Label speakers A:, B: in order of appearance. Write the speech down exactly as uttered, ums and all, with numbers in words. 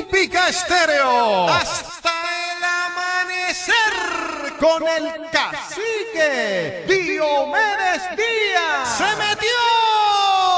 A: Olímpica Estéreo. Hasta el amanecer con el cacique Diomedes.